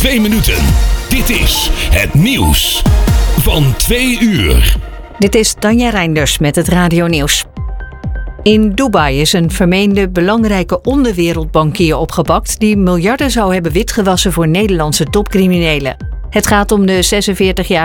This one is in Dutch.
2 minuten. Dit is het nieuws van 2 uur. Dit is Tanja Reinders met het radionieuws. In Dubai is een vermeende belangrijke onderwereldbankier opgepakt die miljarden zou hebben witgewassen voor Nederlandse topcriminelen. Het gaat om de 46-jarige